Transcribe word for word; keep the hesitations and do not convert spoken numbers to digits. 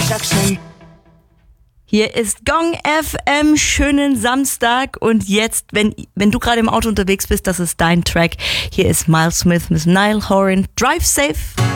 Hier ist Gong F M, schönen Samstag und jetzt, wenn, wenn du gerade im Auto unterwegs bist, das ist dein Track. Hier ist Miles Smith mit Niall Horan, Drive Safe.